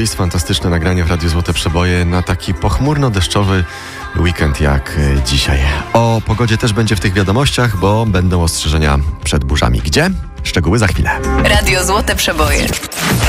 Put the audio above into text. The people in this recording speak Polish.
Days. Fantastyczne nagranie w Radiu Złote Przeboje na taki pochmurno-deszczowy weekend jak dzisiaj. O pogodzie też będzie w tych wiadomościach, bo będą ostrzeżenia przed burzami. Gdzie? Szczegóły za chwilę. Radio Złote Przeboje.